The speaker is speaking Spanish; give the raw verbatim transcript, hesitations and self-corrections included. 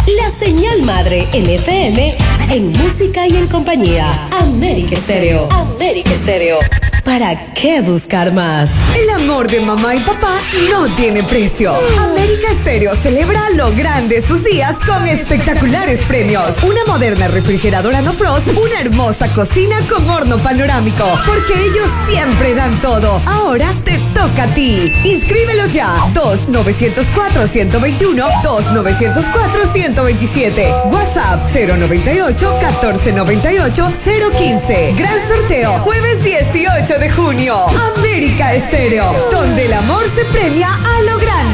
La señal madre en F M, en música y en compañía. América Estéreo. América Estéreo. ¿Para qué buscar más? El amor de mamá y papá no tiene precio. América Estéreo celebra lo grande sus días con espectaculares premios. Una moderna refrigeradora no frost, una hermosa cocina con horno panorámico. Porque ellos siempre dan todo. Ahora te toca a ti. Inscríbelos ya. dos nueve cero cuatro, uno dos uno, dos nueve cero cuatro, uno dos siete. WhatsApp cero nueve ocho, uno cuatro nueve ocho, cero uno cinco. Gran sorteo. Jueves dieciocho de junio. América Estéreo, donde el amor se premia a lo grande.